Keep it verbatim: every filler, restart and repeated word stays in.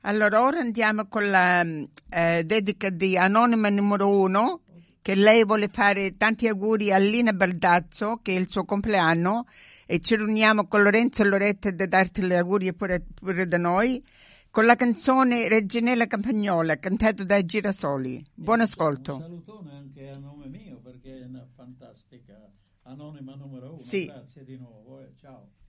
Allora, ora andiamo con la eh, dedica di Anonima numero uno, che lei vuole fare tanti auguri a Lina Baldazzo, che è il suo compleanno, e ci riuniamo con Lorenzo e Loretta da darti gli auguri pure, pure da noi, con la canzone Reginella Campagnola, cantato da Girasoli. Buon ascolto. Un salutone anche a nome mio, perché è una fantastica Anonima numero uno. Sì. Grazie di nuovo. Eh. Ciao.